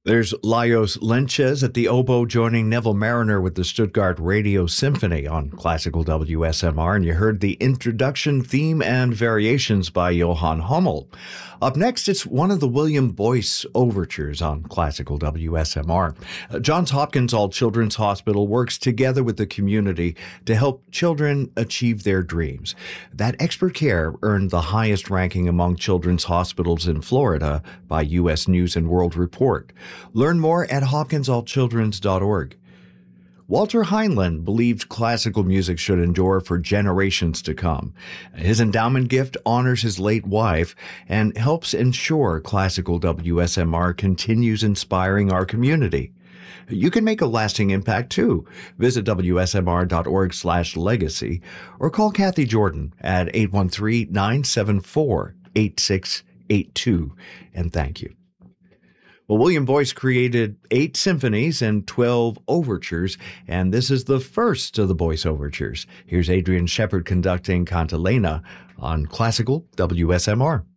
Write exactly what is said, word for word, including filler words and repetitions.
There's Lajos Lenches at the oboe joining Neville Mariner with the Stuttgart Radio Symphony on Classical W S M R, and you heard the introduction, theme, and variations by Johann Hummel. Up next, it's one of the William Boyce overtures on Classical W S M R. Uh, Johns Hopkins All Children's Hospital works together with the community to help children achieve their dreams. That expert care earned the highest ranking among children's hospitals in Florida by U S News and World Report. Learn more at hopkins all children's dot org. Walter Heinlein believed classical music should endure for generations to come. His endowment gift honors his late wife and helps ensure Classical W S M R continues inspiring our community. You can make a lasting impact too. Visit W S M R dot org slash legacy or call Kathy Jordan at eight one three, nine seven four, eight six eight two. And thank you. Well, William Boyce created eight symphonies and twelve overtures, and this is the first of the Boyce overtures. Here's Adrian Shepard conducting Cantilena on Classical W S M R.